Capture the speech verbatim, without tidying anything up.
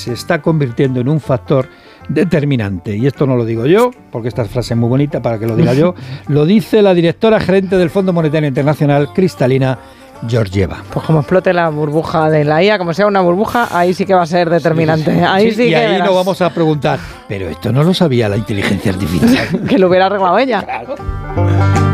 se está convirtiendo en un factor determinante. Y esto no lo digo yo, porque esta frase es muy bonita para que lo diga yo. Lo dice la directora gerente del Fondo Monetario Internacional, Kristalina Georgieva. Pues como explote la burbuja de la I A, como sea una burbuja, ahí sí que va a ser determinante. Sí, ahí sí, sí y que ahí verás. nos vamos a preguntar, pero esto no lo sabía la inteligencia artificial. Que lo hubiera arreglado ella. Claro.